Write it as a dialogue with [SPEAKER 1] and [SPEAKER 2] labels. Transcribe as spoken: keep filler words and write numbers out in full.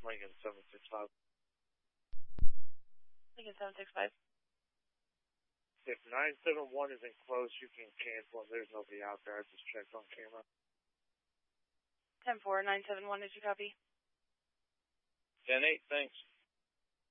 [SPEAKER 1] Lincoln seven six five.
[SPEAKER 2] Lincoln seven six five.
[SPEAKER 1] If nine seven one isn't close, you can cancel, and there's nobody out there. I just checked on camera.
[SPEAKER 2] ten four, nine seven one, did you copy?
[SPEAKER 3] ten eight, thanks.